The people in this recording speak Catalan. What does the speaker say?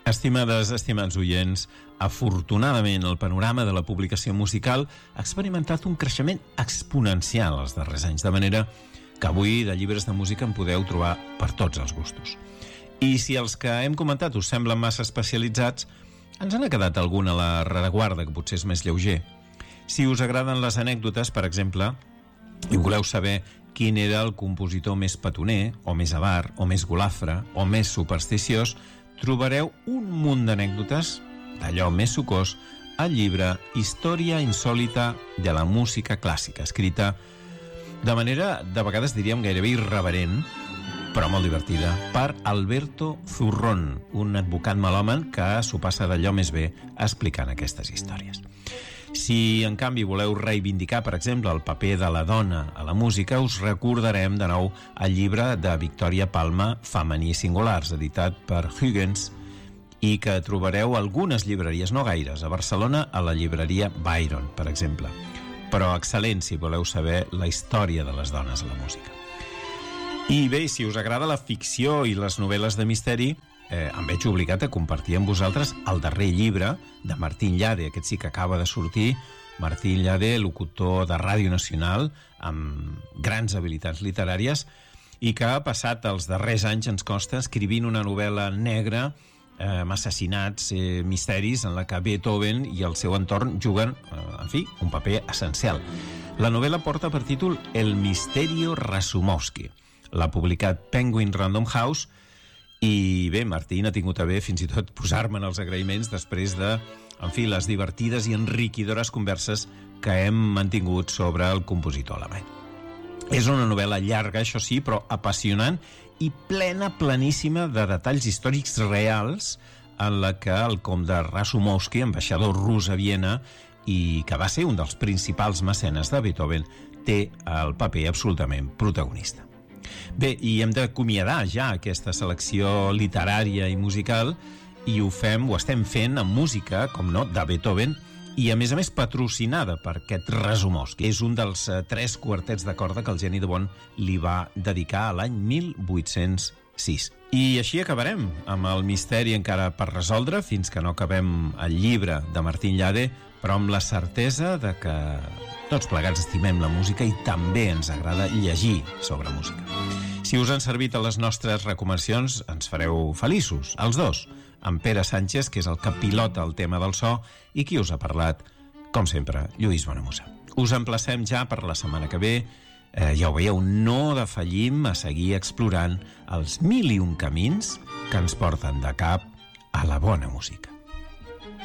Estimades, estimats oients, afortunadament el panorama de la publicació musical ha experimentat un creixement exponencial els darrers anys, de manera que avui de llibres de música en podeu trobar per tots els gustos. I si els que hem comentat us semblen massa especialitzats, ens n'ha quedat algun a la rereguarda, que potser és més lleuger. Si us agraden les anècdotes, per exemple, i voleu saber quin era el compositor més petoner, o més avar, o més golafre, o més supersticiós, trobareu un munt d'anècdotes d'allò més sucós al llibre Història insòlita de la música clàssica, escrita de manera, de vegades diríem, gairebé irreverent, però molt divertida, per Alberto Zurrón, un advocat melòman que s'ho passa d'allò més bé explicant aquestes històries. Si, en canvi, voleu reivindicar, per exemple, el paper de la dona a la música, us recordarem de nou el llibre de Victòria Palma, Femení Singulars, editat per Huygens, i que trobareu a algunes llibreries, no gaires, a Barcelona, a la llibreria Byron, per exemple. Però excel·lent si voleu saber la història de les dones a la música. I bé, si us agrada la ficció i les novel·les de misteri, em veig obligat a compartir amb vosaltres el darrer llibre de Martín Llade, aquest sí que acaba de sortir. Martín Llade, locutor de Ràdio Nacional, amb grans habilitats literàries, i que ha passat els darrers anys, ens costa, escrivint una novel·la negra amb assassinats, misteris, en la que Beethoven i el seu entorn juguen, en fi, un paper essencial. La novel·la porta per títol El Misterio Rasumowski. L'ha publicat Penguin Random House. I bé, Martín ha tingut a bé fins i tot posar-me en els agraïments després de, en fi, les divertides i enriquidores converses que hem mantingut sobre el compositor alemany. És una novel·la llarga, això sí, però apassionant i pleníssima de detalls històrics reals en la que el comte Rasumowski, ambaixador rus a Viena i que va ser un dels principals mecenes de Beethoven, té el paper absolutament protagonista. Bé, i hem d'acomiadar ja aquesta selecció literària i musical, i ho estem fent amb música, com no, de Beethoven, i a més patrocinada per aquest Rasumowski. És un dels 3 quartets de corda que el geni de Bonn li va dedicar a l'any 1806. I així acabarem amb el misteri encara per resoldre, fins que no acabem el llibre de Martín Llade, però amb la certesa de que tots plegats estimem la música i també ens agrada llegir sobre música. Si us han servit a les nostres recomanacions, ens fareu feliços, els dos, amb Pere Sánchez, que és el que pilota el tema del so, i qui us ha parlat, com sempre, Lluís Bonamusa. Us emplacem ja per la setmana que ve. Ja ho veieu, no defallim a seguir explorant els 1001 camins que ens porten de cap a la bona música.